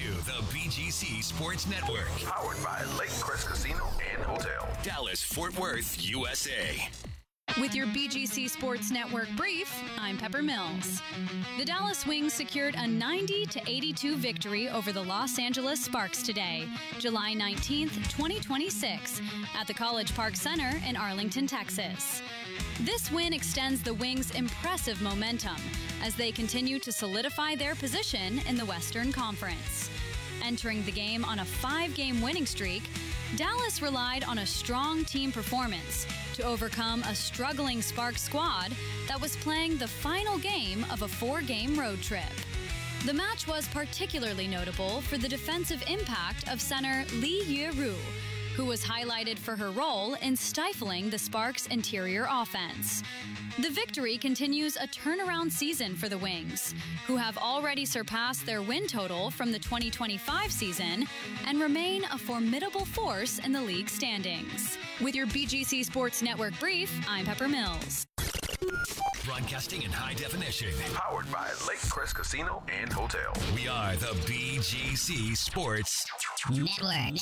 the BGC Sports Network. Powered by Lake Crest Casino and Hotel. Dallas, Fort Worth, USA. With your BGC Sports Network brief, I'm Pepper Mills. The Dallas Wings secured a 90-82 victory over the Los Angeles Sparks today, July 19th, 2026, at the College Park Center in Arlington, Texas. This win extends the Wings' impressive momentum as they continue to solidify their position in the Western Conference. Entering the game on a 5-game winning streak, Dallas relied on a strong team performance to overcome a struggling Sparks squad that was playing the final game of a 4-game road trip. The match was particularly notable for the defensive impact of center Lee Ye-ru, who was highlighted for her role in stifling the Sparks' interior offense. The victory continues a turnaround season for the Wings, who have already surpassed their win total from the 2025 season and remain a formidable force in the league standings. With your BGC Sports Network brief, I'm Pepper Mills. Broadcasting in high definition. Powered by Lake Crest Casino and Hotel. We are the BGC Sports Network.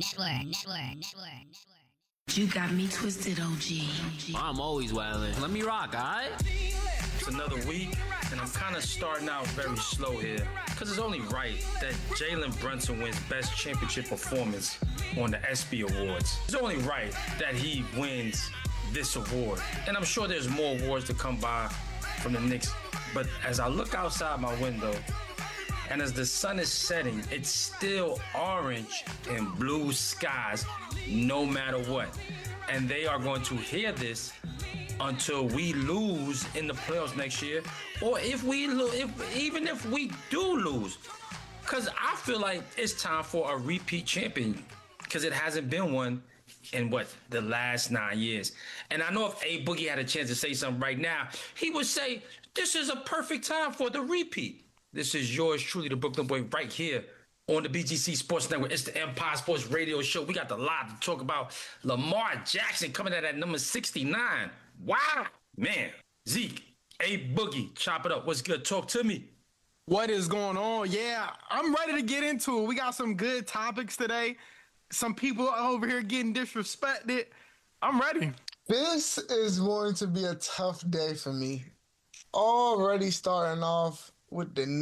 You got me twisted, OG. I'm always wildin'. Let me rock, alright? It's another week, and I'm kind of starting out very slow here, because it's only right that Jalen Brunson wins Best Championship Performance on the ESPY Awards. It's only right that he wins this award. And I'm sure there's more awards to come by from the Knicks, but as I look outside my window, and as the sun is setting, it's still orange and blue skies no matter what. And they are going to hear this until we lose in the playoffs next year, or even if we do lose. Because I feel like it's time for a repeat champion, because it hasn't been one in the last 9 years. And I know if A Boogie had a chance to say something right now, he would say, this is a perfect time for the repeat. This is yours truly, the Brooklyn Boy, right here on the BGC Sports Network. It's the Empire Sports Radio Show. We got the lot to talk about. Lamar Jackson coming out at number 69. Wow, man. Zeke, A Boogie, chop it up. What's good? Talk to me. What is going on? Yeah, I'm ready to get into it. We got some good topics today. Some people over here getting disrespected. I'm ready. This is going to be a tough day for me. Already starting off with the